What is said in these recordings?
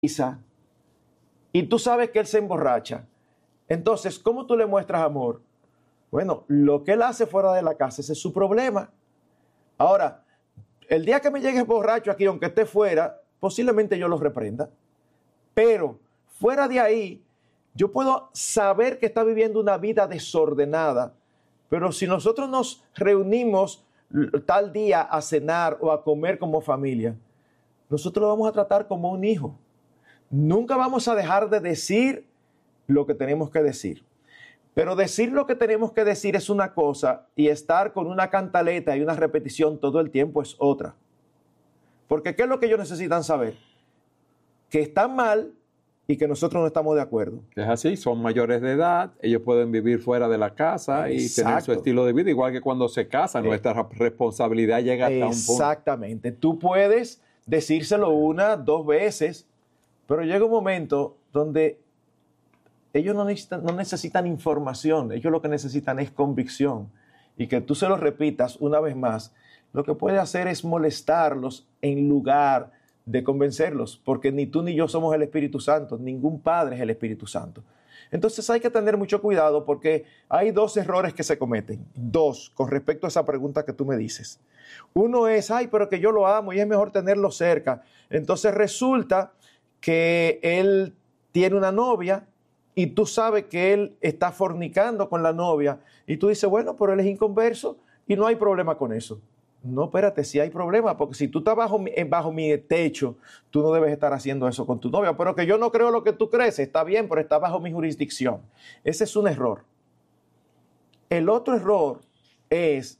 y tú sabes que él se emborracha. Entonces, ¿cómo tú le muestras amor? Bueno, lo que él hace fuera de la casa, ese es su problema. Ahora, el día que me llegue borracho aquí, aunque esté fuera, posiblemente yo lo reprenda. Pero fuera de ahí, yo puedo saber que está viviendo una vida desordenada. Pero si nosotros nos reunimos tal día a cenar o a comer como familia, nosotros lo vamos a tratar como un hijo. Nunca vamos a dejar de decir lo que tenemos que decir. Pero decir lo que tenemos que decir es una cosa y estar con una cantaleta y una repetición todo el tiempo es otra. Porque ¿qué es lo que ellos necesitan saber? Que están mal y que nosotros no estamos de acuerdo. Es así, son mayores de edad, ellos pueden vivir fuera de la casa y tener su estilo de vida, igual que cuando se casan, nuestra responsabilidad llega hasta un punto. Exactamente, tú puedes decírselo una, dos veces, pero llega un momento donde ellos no necesitan información, ellos lo que necesitan es convicción. Y que tú se lo repitas una vez más, lo que puede hacer es molestarlos en lugar de convencerlos, porque ni tú ni yo somos el Espíritu Santo, ningún padre es el Espíritu Santo. Entonces hay que tener mucho cuidado porque hay dos errores que se cometen, dos, con respecto a esa pregunta que tú me dices. Uno es, pero que yo lo amo y es mejor tenerlo cerca. Entonces resulta que él tiene una novia y tú sabes que él está fornicando con la novia y tú dices, bueno, pero él es inconverso y no hay problema con eso. No, espérate, sí hay problema, porque si tú estás bajo mi techo, tú no debes estar haciendo eso con tu novia. Pero que yo no creo lo que tú crees, está bien, pero está bajo mi jurisdicción. Ese es un error. El otro error es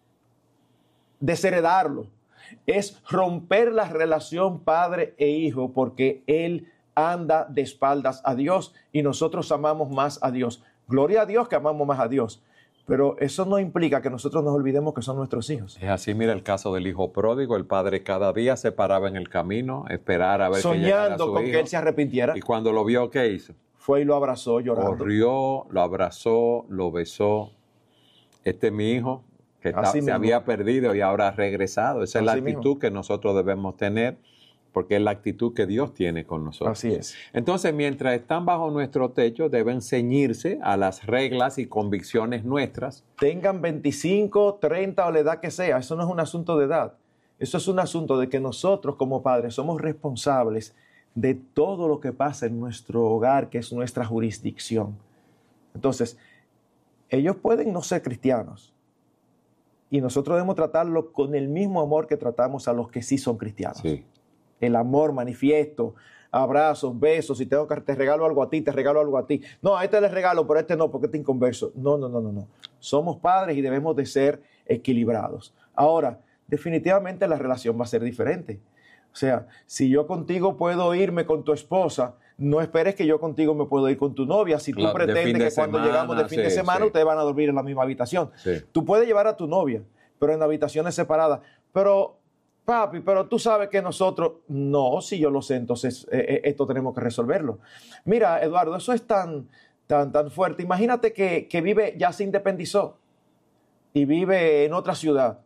desheredarlo, es romper la relación padre e hijo, porque él anda de espaldas a Dios y nosotros amamos más a Dios. Gloria a Dios que amamos más a Dios. Pero eso no implica que nosotros nos olvidemos que son nuestros hijos. Es así, mira el caso del hijo pródigo. El padre cada día se paraba en el camino, esperar a ver que llegara su soñando con hijo, que él se arrepintiera. Y cuando lo vio, ¿qué hizo? Fue y lo abrazó llorando. Corrió, lo abrazó, lo besó. Este es mi hijo que se había perdido y ahora ha regresado. Esa es la actitud que nosotros debemos tener, porque es la actitud que Dios tiene con nosotros. Así es. Entonces, mientras están bajo nuestro techo, deben ceñirse a las reglas y convicciones nuestras. Tengan 25, 30 o la edad que sea, eso no es un asunto de edad. Eso es un asunto de que nosotros como padres somos responsables de todo lo que pasa en nuestro hogar, que es nuestra jurisdicción. Entonces, ellos pueden no ser cristianos y nosotros debemos tratarlo con el mismo amor que tratamos a los que sí son cristianos. Sí. El amor manifiesto, abrazos, besos, si tengo que te regalo algo a ti, te regalo algo a ti. No, a este le regalo, pero a este no, porque este es inconverso. No. Somos padres y debemos de ser equilibrados. Ahora, definitivamente la relación va a ser diferente. O sea, si yo contigo puedo irme con tu esposa, no esperes que yo contigo me puedo ir con tu novia. Si tú pretendes que cuando llegamos de fin de semana ustedes van a dormir en la misma habitación. Sí. Tú puedes llevar a tu novia, pero en habitaciones separadas. Pero papi, pero tú sabes que nosotros, no, si yo lo sé, entonces esto tenemos que resolverlo. Mira, Eduardo, eso es tan fuerte. Imagínate que ya se independizó y vive en otra ciudad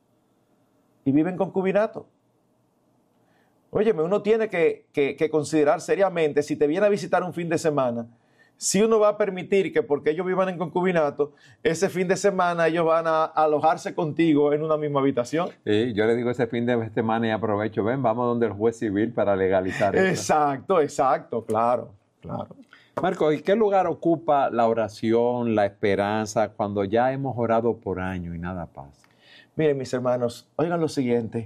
y vive en concubinato. Óyeme, uno tiene que considerar seriamente, si te viene a visitar un fin de semana, si uno va a permitir que porque ellos vivan en concubinato, ese fin de semana ellos van a alojarse contigo en una misma habitación. Sí, yo le digo ese fin de semana y aprovecho, vamos donde el juez civil para legalizar eso. Exacto, claro. Marco, ¿y qué lugar ocupa la oración, la esperanza, cuando ya hemos orado por años y nada pasa? Miren, mis hermanos, oigan lo siguiente.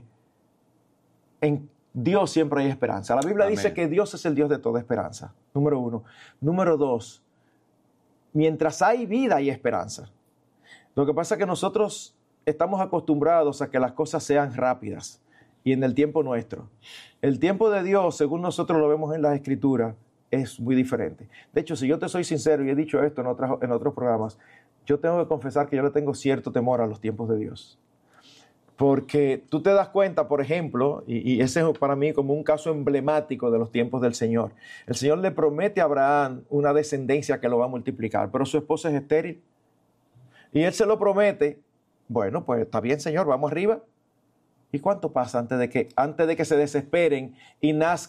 En Dios siempre hay esperanza. La Biblia dice que Dios es el Dios de toda esperanza. Número 1. Número 2, mientras hay vida hay esperanza. Lo que pasa es que nosotros estamos acostumbrados a que las cosas sean rápidas y en el tiempo nuestro. El tiempo de Dios, según nosotros lo vemos en las Escrituras, es muy diferente. De hecho, si yo te soy sincero y he dicho esto en otros programas, yo tengo que confesar que yo le tengo cierto temor a los tiempos de Dios. Porque tú te das cuenta, por ejemplo, y ese es para mí como un caso emblemático de los tiempos del Señor. El Señor le promete a Abraham una descendencia que lo va a multiplicar, pero su esposa es estéril. Y él se lo promete. Bueno, pues está bien, Señor, vamos arriba. ¿Y cuánto pasa antes de que se desesperen y nazca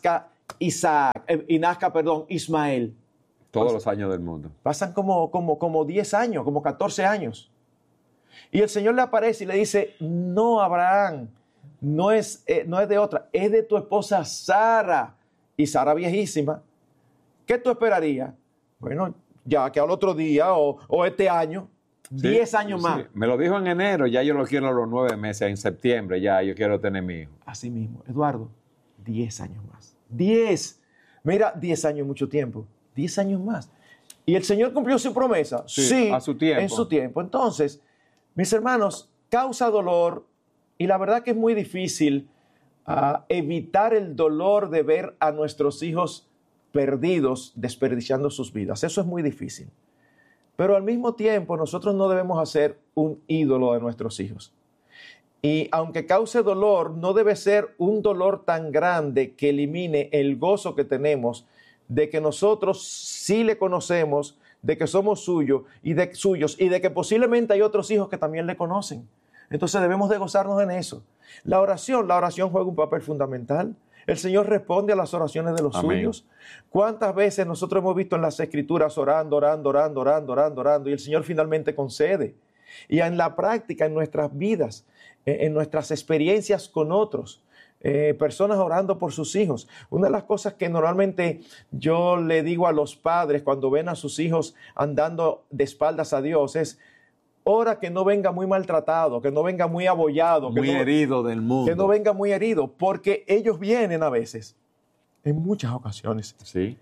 Ismael. Todos los años del mundo. Pasan como 10 años, como 14 años. Y el Señor le aparece y le dice, no, Abraham, no es de otra, es de tu esposa Sara. Y Sara viejísima. ¿Qué tú esperarías? Bueno, ya que al otro día o este año, 10 años más. Sí. Me lo dijo en enero, ya yo lo quiero a los 9 meses, en septiembre ya yo quiero tener mi hijo. Así mismo, Eduardo, 10 años más. 10. Mira, 10 años es mucho tiempo. 10 años más. ¿Y el Señor cumplió su promesa? Sí, a su tiempo. En su tiempo. Entonces, mis hermanos, causa dolor y la verdad que es muy difícil evitar el dolor de ver a nuestros hijos perdidos, desperdiciando sus vidas. Eso es muy difícil. Pero al mismo tiempo, nosotros no debemos hacer un ídolo de nuestros hijos. Y aunque cause dolor, no debe ser un dolor tan grande que elimine el gozo que tenemos de que nosotros sí le conocemos, de que somos suyos y de que posiblemente hay otros hijos que también le conocen. Entonces debemos de gozarnos en eso. La oración juega un papel fundamental. El Señor responde a las oraciones de los suyos. ¿Cuántas veces nosotros hemos visto en las Escrituras orando y el Señor finalmente concede? Y en la práctica, en nuestras vidas, en nuestras experiencias con otros, personas orando por sus hijos. Una de las cosas que normalmente yo le digo a los padres cuando ven a sus hijos andando de espaldas a Dios es: ora que no venga muy maltratado, que no venga muy abollado, muy herido del mundo. Que no venga muy herido, porque ellos vienen a veces, en muchas ocasiones. Sí.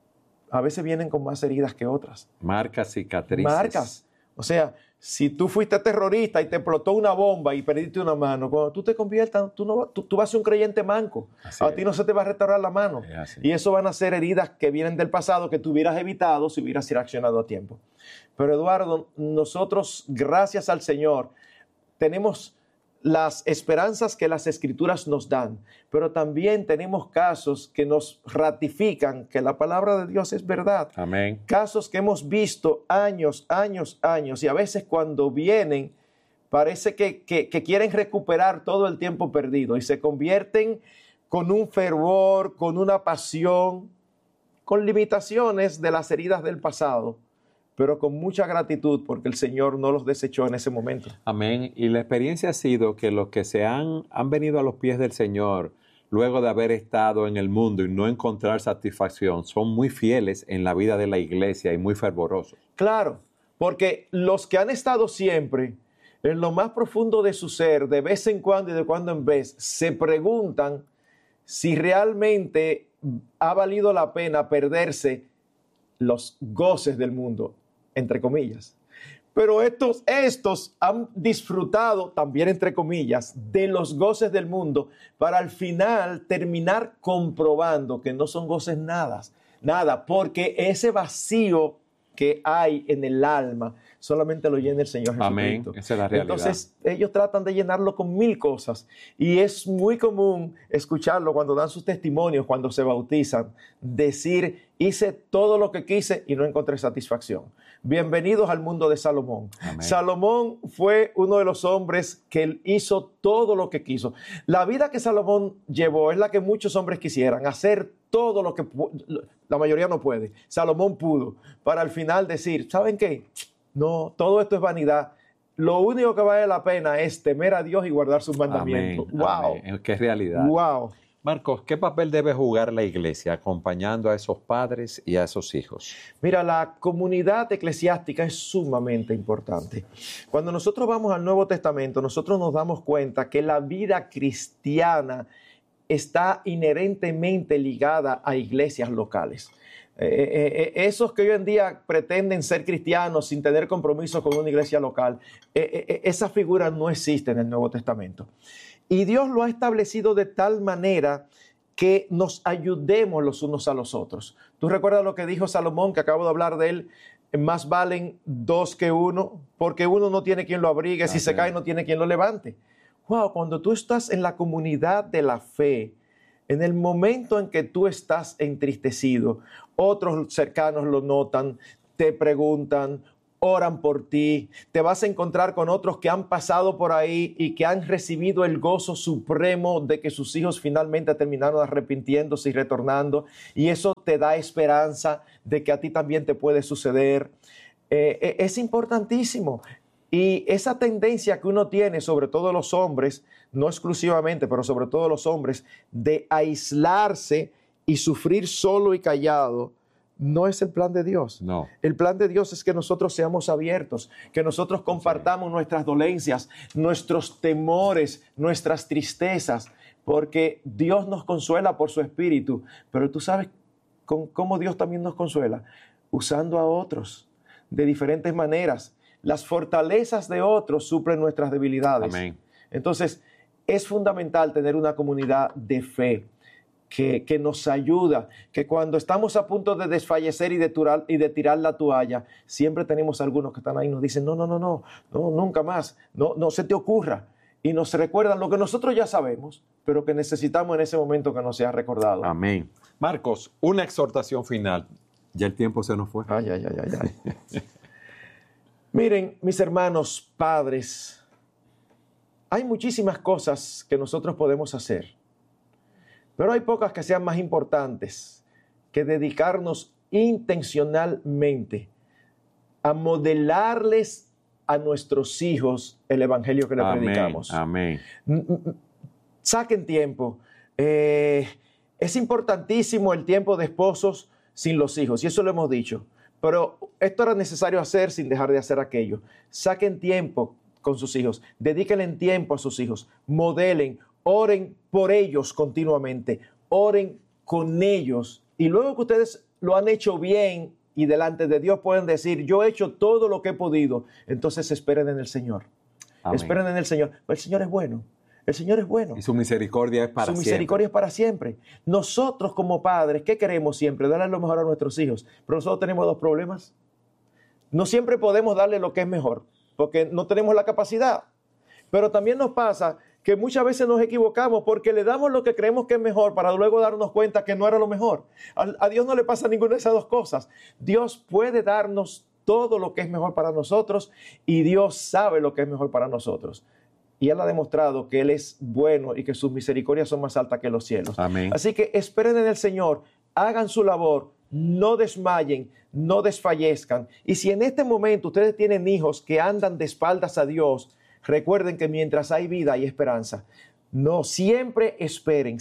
A veces vienen con más heridas que otras. Marcas, cicatrices. Marcas. O sea, si tú fuiste terrorista y te explotó una bomba y perdiste una mano, cuando tú te conviertas, tú vas a ser un creyente manco. A ti no se te va a restaurar la mano. Y eso van a ser heridas que vienen del pasado que tú hubieras evitado si hubieras reaccionado a tiempo. Pero Eduardo, nosotros, gracias al Señor, tenemos las esperanzas que las Escrituras nos dan, pero también tenemos casos que nos ratifican que la palabra de Dios es verdad. Amén. Casos que hemos visto años, y a veces cuando vienen parece que quieren recuperar todo el tiempo perdido y se convierten con un fervor, con una pasión, con limitaciones de las heridas del pasado, pero con mucha gratitud porque el Señor no los desechó en ese momento. Amén. Y la experiencia ha sido que los que han venido a los pies del Señor luego de haber estado en el mundo y no encontrar satisfacción, son muy fieles en la vida de la iglesia y muy fervorosos. Claro, porque los que han estado siempre en lo más profundo de su ser, de vez en cuando y de cuando en vez, se preguntan si realmente ha valido la pena perderse los goces del mundo, entre comillas. Pero estos han disfrutado, también entre comillas, de los goces del mundo para al final terminar comprobando que no son goces nada, porque ese vacío que hay en el alma solamente lo llena el Señor Jesucristo. Amén. Esa es la realidad. Entonces ellos tratan de llenarlo con 1000 cosas y es muy común escucharlo cuando dan sus testimonios, cuando se bautizan, decir: hice todo lo que quise y no encontré satisfacción. Bienvenidos al mundo de Salomón. Amén. Salomón fue uno de los hombres que hizo todo lo que quiso. La vida que Salomón llevó es la que muchos hombres quisieran, hacer todo lo que la mayoría no puede. Salomón pudo, para al final decir: ¿saben qué? No, todo esto es vanidad. Lo único que vale la pena es temer a Dios y guardar sus mandamientos. Amén. ¡Wow! Amén. ¡Qué realidad! ¡Wow! Marcos, ¿qué papel debe jugar la iglesia acompañando a esos padres y a esos hijos? Mira, la comunidad eclesiástica es sumamente importante. Cuando nosotros vamos al Nuevo Testamento, nosotros nos damos cuenta que la vida cristiana está inherentemente ligada a iglesias locales. Esos que hoy en día pretenden ser cristianos sin tener compromiso con una iglesia local, esa figura no existe en el Nuevo Testamento. Y Dios lo ha establecido de tal manera que nos ayudemos los unos a los otros. ¿Tú recuerdas lo que dijo Salomón, que acabo de hablar de él? Más valen 2 que 1, porque uno no tiene quien lo abrigue, si se cae no tiene quien lo levante. Wow, cuando tú estás en la comunidad de la fe, en el momento en que tú estás entristecido, otros cercanos lo notan, te preguntan, oran por ti, te vas a encontrar con otros que han pasado por ahí y que han recibido el gozo supremo de que sus hijos finalmente terminaron arrepintiéndose y retornando, y eso te da esperanza de que a ti también te puede suceder. Es importantísimo. Y esa tendencia que uno tiene, sobre todo los hombres, no exclusivamente, pero sobre todo los hombres, de aislarse y sufrir solo y callado, no es el plan de Dios. No. El plan de Dios es que nosotros seamos abiertos, que nosotros compartamos nuestras dolencias, nuestros temores, nuestras tristezas, porque Dios nos consuela por su Espíritu. Pero tú sabes cómo Dios también nos consuela, usando a otros de diferentes maneras. Las fortalezas de otros suplen nuestras debilidades. Amén. Entonces, es fundamental tener una comunidad de fe que nos ayuda, que cuando estamos a punto de desfallecer y de tirar la toalla, siempre tenemos algunos que están ahí y nos dicen, no, nunca más, no se te ocurra. Y nos recuerdan lo que nosotros ya sabemos, pero que necesitamos en ese momento que nos sea recordado. Amén. Marcos, una exhortación final. Ya el tiempo se nos fue. Ay. Miren, mis hermanos, padres, hay muchísimas cosas que nosotros podemos hacer, pero hay pocas que sean más importantes que dedicarnos intencionalmente a modelarles a nuestros hijos el evangelio que les predicamos. Amén. Saquen tiempo. Es importantísimo el tiempo de esposos sin los hijos, y eso lo hemos dicho. Pero esto era necesario hacer sin dejar de hacer aquello. Saquen tiempo con sus hijos, dedíquenle tiempo a sus hijos, modelen, oren por ellos continuamente, oren con ellos. Y luego que ustedes lo han hecho bien y delante de Dios pueden decir, yo he hecho todo lo que he podido, entonces esperen en el Señor. Amén. Esperen en el Señor. El Señor es bueno. El Señor es bueno. Y su misericordia es para siempre. Su misericordia es para siempre. Nosotros como padres, ¿qué queremos siempre? Darle lo mejor a nuestros hijos. Pero nosotros tenemos dos problemas. No siempre podemos darle lo que es mejor, porque no tenemos la capacidad. Pero también nos pasa que muchas veces nos equivocamos porque le damos lo que creemos que es mejor para luego darnos cuenta que no era lo mejor. A Dios no le pasa ninguna de esas dos cosas. Dios puede darnos todo lo que es mejor para nosotros y Dios sabe lo que es mejor para nosotros. Y Él ha demostrado que Él es bueno y que sus misericordias son más altas que los cielos. Amén. Así que esperen en el Señor, hagan su labor, no desmayen, no desfallezcan. Y si en este momento ustedes tienen hijos que andan de espaldas a Dios, recuerden que mientras hay vida hay esperanza. No, siempre esperen,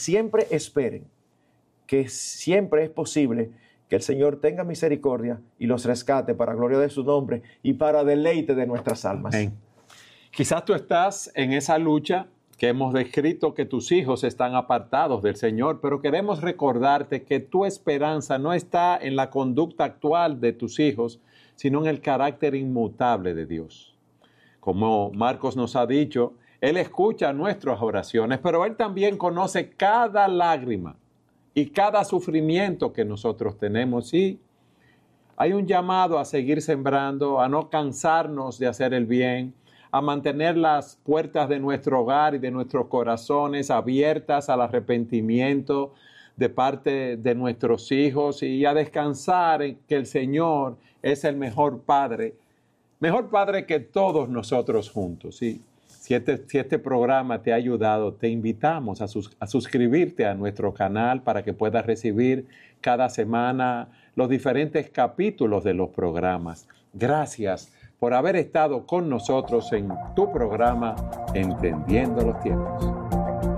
que siempre es posible que el Señor tenga misericordia y los rescate para gloria de su nombre y para deleite de nuestras almas. Amén. Quizás tú estás en esa lucha que hemos descrito, que tus hijos están apartados del Señor, pero queremos recordarte que tu esperanza no está en la conducta actual de tus hijos, sino en el carácter inmutable de Dios. Como Marcos nos ha dicho, Él escucha nuestras oraciones, pero Él también conoce cada lágrima y cada sufrimiento que nosotros tenemos. Y hay un llamado a seguir sembrando, a no cansarnos de hacer el bien, a mantener las puertas de nuestro hogar y de nuestros corazones abiertas al arrepentimiento de parte de nuestros hijos y a descansar en que el Señor es el mejor Padre que todos nosotros juntos. ¿Sí? Si este programa te ha ayudado, te invitamos a suscribirte a nuestro canal para que puedas recibir cada semana los diferentes capítulos de los programas. Gracias por haber estado con nosotros en tu programa Entendiendo los Tiempos.